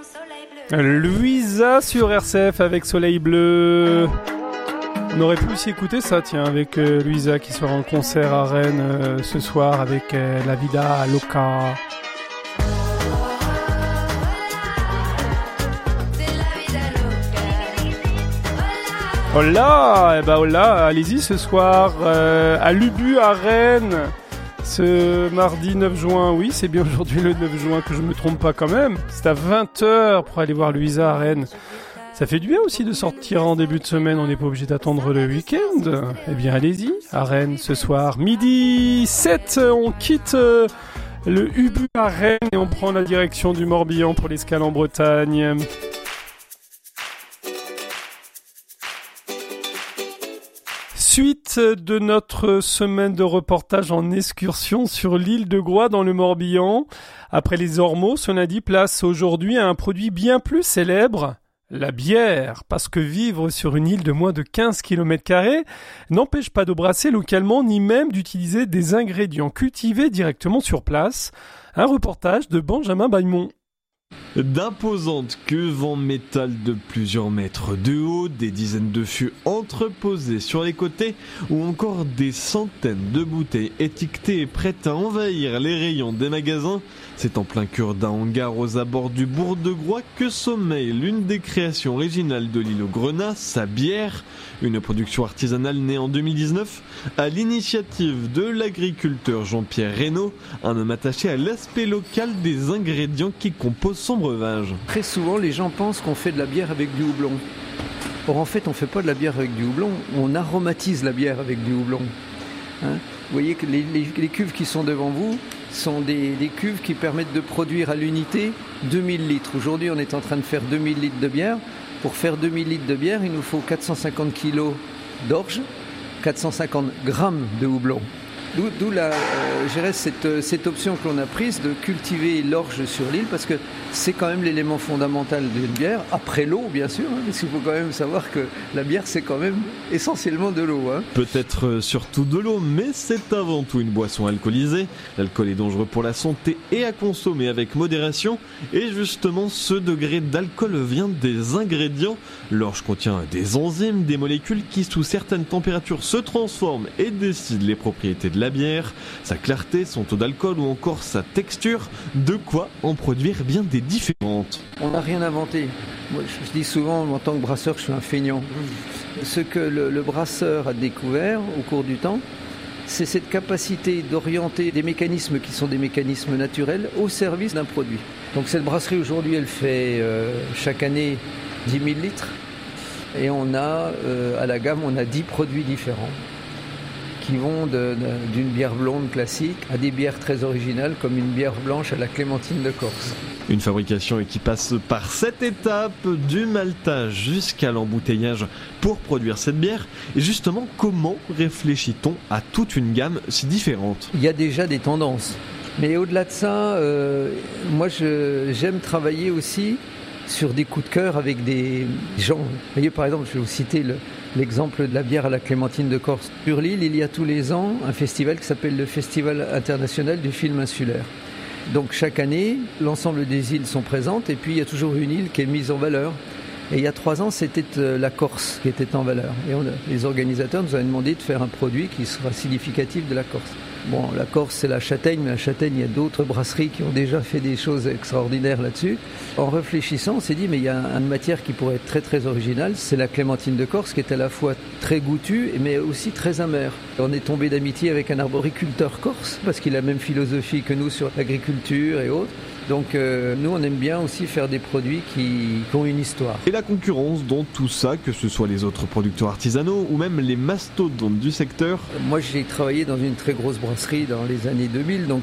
Louisa sur RCF avec Soleil Bleu. On aurait pu aussi écouter ça, tiens, avec Louisa qui sera en concert à Rennes ce soir avec La Vida Loca. Hola, hola, allez-y ce soir à l'Ubu à Rennes. Ce mardi 9 juin, oui, c'est bien aujourd'hui le 9 juin que je me trompe pas quand même. C'est à 20h pour aller voir Louisa à Rennes. Ça fait du bien aussi de sortir en début de semaine, on n'est pas obligé d'attendre le week-end. Eh bien allez-y, à Rennes ce soir. Midi 7, on quitte le Ubu à Rennes et on prend la direction du Morbihan pour l'escale en Bretagne. Suite de notre semaine de reportage en excursion sur l'île de Groix dans le Morbihan. Après les ormeaux, ce lundi place aujourd'hui à un produit bien plus célèbre, la bière. Parce que vivre sur une île de moins de 15 km² n'empêche pas de brasser localement ni même d'utiliser des ingrédients cultivés directement sur place. Un reportage de Benjamin Bailmont. D'imposantes cuves en métal de plusieurs mètres de haut, des dizaines de fûts entreposés sur les côtés ou encore des centaines de bouteilles étiquetées et prêtes à envahir les rayons des magasins. C'est en plein cœur d'un hangar aux abords du bourg de Groix que sommeille l'une des créations originales de l'île aux Grenats, sa bière, une production artisanale née en 2019 à l'initiative de l'agriculteur Jean-Pierre Reynaud, un homme attaché à l'aspect local des ingrédients qui composent son breuvage. Très souvent, les gens pensent qu'on fait de la bière avec du houblon. Or, en fait, on ne fait pas de la bière avec du houblon, on aromatise la bière avec du houblon. Vous voyez que les cuves qui sont devant vous sont des cuves qui permettent de produire à l'unité 2000 litres. Aujourd'hui, on est en train de faire 2000 litres de bière. Pour faire 2000 litres de bière, il nous faut 450 kg d'orge, 450 grammes de houblon. D'où cette option que l'on a prise de cultiver l'orge sur l'île, parce que c'est quand même l'élément fondamental d'une bière, après l'eau bien sûr, parce qu'il faut quand même savoir que la bière c'est quand même essentiellement de l'eau. Peut-être surtout de l'eau, mais c'est avant tout une boisson alcoolisée. L'alcool est dangereux pour la santé et à consommer avec modération. Et justement, ce degré d'alcool vient des ingrédients. L'orge contient des enzymes, des molécules qui sous certaines températures se transforment et décident les propriétés de la bière, sa clarté, son taux d'alcool ou encore sa texture, de quoi en produire bien des différentes. On n'a rien inventé. Moi, je dis souvent en tant que brasseur que je suis un feignant. Ce que le brasseur a découvert au cours du temps, c'est cette capacité d'orienter des mécanismes qui sont des mécanismes naturels au service d'un produit. Donc cette brasserie aujourd'hui, elle fait chaque année 10 000 litres et on a à la gamme, on a 10 produits différents qui vont d'une bière blonde classique à des bières très originales comme une bière blanche à la clémentine de Corse. Une fabrication qui passe par 7 étapes, du maltage jusqu'à l'embouteillage pour produire cette bière. Et justement, comment réfléchit-on à toute une gamme si différente ? Il y a déjà des tendances. Mais au-delà de ça, moi j'aime travailler aussi sur des coups de cœur avec des gens. Vous voyez, par exemple, je vais vous citer l'exemple de la bière à la clémentine de Corse. Sur l'île, il y a tous les ans un festival qui s'appelle le Festival international du film insulaire. Donc chaque année, l'ensemble des îles sont présentes et puis il y a toujours une île qui est mise en valeur. Et il y a 3 ans, c'était la Corse qui était en valeur. Et les organisateurs nous avaient demandé de faire un produit qui sera significatif de la Corse. Bon, la Corse, c'est la châtaigne, mais la châtaigne, il y a d'autres brasseries qui ont déjà fait des choses extraordinaires là-dessus. En réfléchissant, on s'est dit, mais il y a une matière qui pourrait être très très originale, c'est la clémentine de Corse, qui est à la fois très goûtue, mais aussi très amère. On est tombé d'amitié avec un arboriculteur corse, parce qu'il a la même philosophie que nous sur l'agriculture et autres. Donc nous, on aime bien aussi faire des produits qui ont une histoire. Et la concurrence dans tout ça, que ce soit les autres producteurs artisanaux ou même les mastodontes du secteur. Moi, j'ai travaillé dans une très grosse brasserie dans les années 2000, donc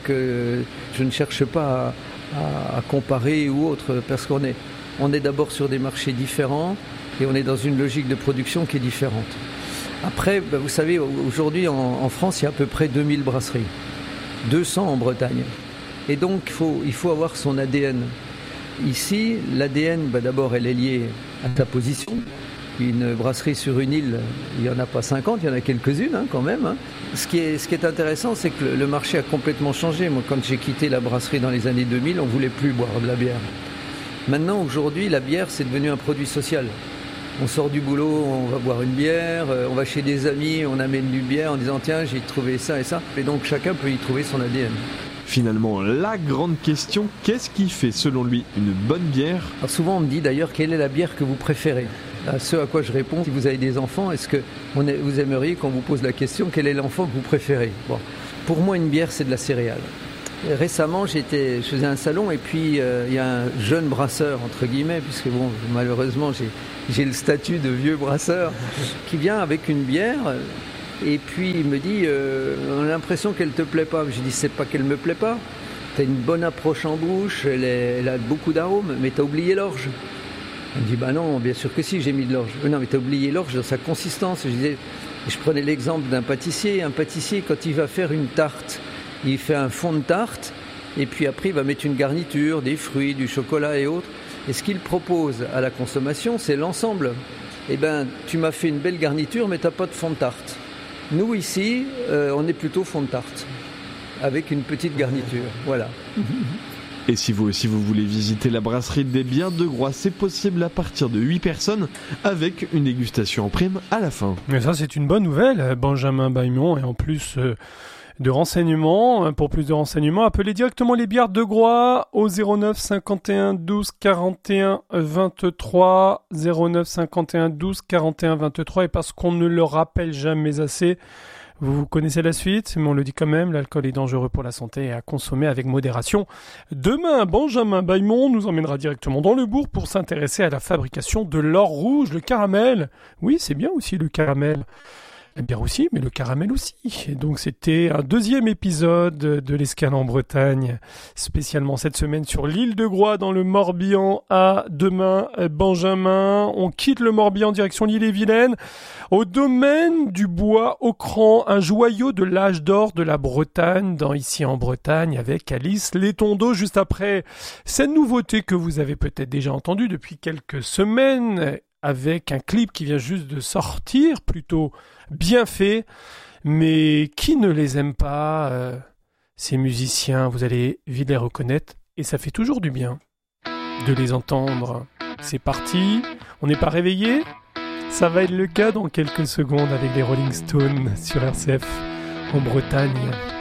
je ne cherche pas à comparer ou autre, parce qu'on est d'abord sur des marchés différents et on est dans une logique de production qui est différente. Après, vous savez, aujourd'hui en France, il y a à peu près 2000 brasseries, 200 en Bretagne. Et donc, il faut avoir son ADN. Ici, l'ADN, d'abord, elle est liée à ta position. Une brasserie sur une île, il n'y en a pas 50, il y en a quelques-unes quand même. Ce qui est intéressant, c'est que le marché a complètement changé. Moi, quand j'ai quitté la brasserie dans les années 2000, on ne voulait plus boire de la bière. Maintenant, aujourd'hui, la bière, c'est devenu un produit social. On sort du boulot, on va boire une bière, on va chez des amis, on amène du bière en disant tiens, j'ai trouvé ça et ça. Et donc chacun peut y trouver son ADN. Finalement, la grande question, qu'est-ce qui fait selon lui une bonne bière ? Alors souvent on me dit d'ailleurs quelle est la bière que vous préférez ? À ce à quoi je réponds, si vous avez des enfants, est-ce que vous aimeriez qu'on vous pose la question quel est l'enfant que vous préférez ? Bon, pour moi une bière c'est de la céréale. Récemment, je faisais un salon et puis il y a un jeune brasseur, entre guillemets, puisque bon, malheureusement, j'ai le statut de vieux brasseur, qui vient avec une bière et puis il me dit on a l'impression qu'elle te plaît pas. J'ai dit c'est pas qu'elle me plaît pas, t'as une bonne approche en bouche, elle a beaucoup d'arômes, mais t'as oublié l'orge. Il me dit bah non, bien sûr que si, j'ai mis de l'orge. Non, mais t'as oublié l'orge dans sa consistance. Je prenais l'exemple d'un pâtissier. Un pâtissier, quand il va faire une tarte, il fait un fond de tarte et puis après il va mettre une garniture, des fruits, du chocolat et autres. Et ce qu'il propose à la consommation, c'est l'ensemble. Eh ben, tu m'as fait une belle garniture, mais t'as pas de fond de tarte. Nous ici, on est plutôt fond de tarte avec une petite garniture. Voilà. Et si vous aussi vous voulez visiter la brasserie des Bières de Groix, c'est possible à partir de 8 personnes avec une dégustation en prime à la fin. Mais ça c'est une bonne nouvelle, Benjamin Baimon, et en plus de renseignements, pour plus de renseignements, appelez directement les Bières de Groix au 09 51 12 41 23, 09 51 12 41 23, et parce qu'on ne le rappelle jamais assez, vous connaissez la suite, mais on le dit quand même, l'alcool est dangereux pour la santé et à consommer avec modération. Demain, Benjamin Baimon nous emmènera directement dans le bourg pour s'intéresser à la fabrication de l'or rouge, le caramel. Oui, c'est bien aussi le caramel. La bière aussi, mais le caramel aussi. Et donc c'était un deuxième épisode de l'Escale en Bretagne, spécialement cette semaine sur l'île de Groix dans le Morbihan. À demain, Benjamin. On quitte le Morbihan direction l'île-et-Vilaine, au domaine du bois au cran, un joyau de l'âge d'or de la Bretagne, ici en Bretagne, avec Alice Létondo, juste après cette nouveauté que vous avez peut-être déjà entendue depuis quelques semaines, avec un clip qui vient juste de sortir, plutôt bien fait, mais qui ne les aime pas, ces musiciens, vous allez vite les reconnaître, et ça fait toujours du bien de les entendre. C'est parti, on n'est pas réveillé ? Ça va être le cas dans quelques secondes avec les Rolling Stones sur RCF en Bretagne.